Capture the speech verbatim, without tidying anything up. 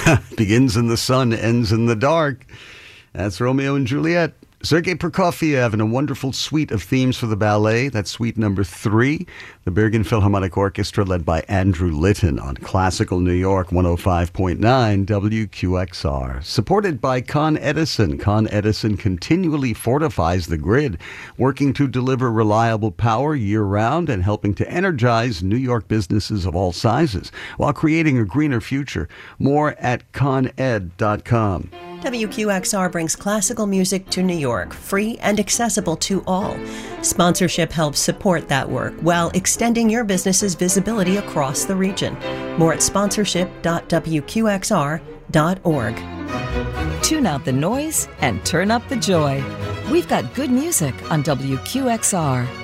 Begins in the sun, ends in the dark. That's Romeo and Juliet. Sergei Prokofiev and a wonderful suite of themes for the ballet. That's suite number three. The Bergen Philharmonic Orchestra led by Andrew Litton on Classical New York one oh five point nine W Q X R. Supported by Con Edison. Con Edison continually fortifies the grid, working to deliver reliable power year-round and helping to energize New York businesses of all sizes while creating a greener future. More at con ed dot com. W Q X R brings classical music to New York, free and accessible to all. Sponsorship helps support that work while extending your business's visibility across the region. More at sponsorship dot w q x r dot org. Tune out the noise and turn up the joy. We've got good music on W Q X R.